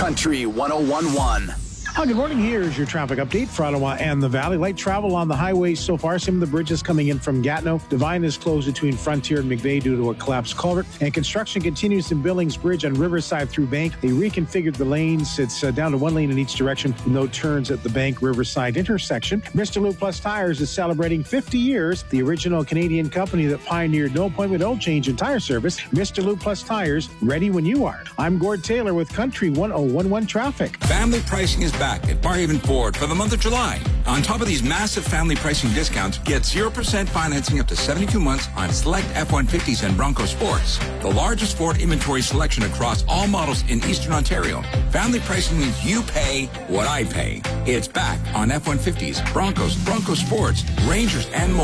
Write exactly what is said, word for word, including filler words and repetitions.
Country one oh one point one. Hi, good morning. Here's your traffic update for Ottawa and the Valley. Light travel on the highways so far. Some of the bridges coming in from Gatineau. Divine is closed between Frontier and McVeigh due to a collapsed culvert. And construction continues in Billings Bridge on Riverside through Bank. They reconfigured the lanes. It's uh, down to one lane in each direction. No turns at the Bank Riverside intersection. Mister Lube Plus Tires is celebrating fifty years. The original Canadian company that pioneered no appointment oil change and tire service. Mister Lube Plus Tires, ready when you are. I'm Gord Taylor with Country one oh one one Traffic. Family pricing is back at Barhaven Ford for the month of July. On top of these massive family pricing discounts, get zero percent financing up to seventy-two months on select F one fifties and Bronco Sports. The largest Ford inventory selection across all models in Eastern Ontario. Family pricing means you pay what I pay. It's back on F one fifties, Broncos, Bronco Sports, Rangers, and more.